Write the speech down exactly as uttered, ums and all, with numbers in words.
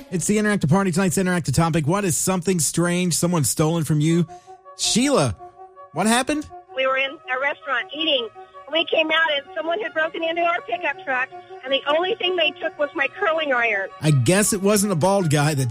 It's the Interactive Party. Tonight's interactive topic. What is something strange someone's stolen from you? Sheila, what happened? We were in a restaurant eating. We came out and someone had broken into our pickup truck, and the only thing they took was my curling iron. I guess it wasn't a bald guy that